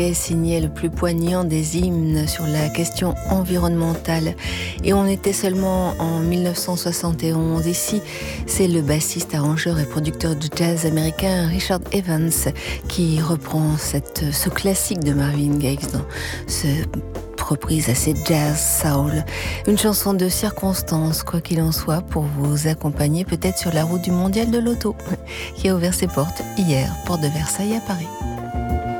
Signé le plus poignant des hymnes sur la question environnementale. Et on était seulement en 1971. Ici, c'est le bassiste, arrangeur et producteur de jazz américain Richard Evans qui reprend ce classique de Marvin Gaye dans ce reprise assez jazz, soul. Une chanson de circonstance, quoi qu'il en soit, pour vous accompagner peut-être sur la route du mondial de l'auto qui a ouvert ses portes hier, porte de Versailles à Paris.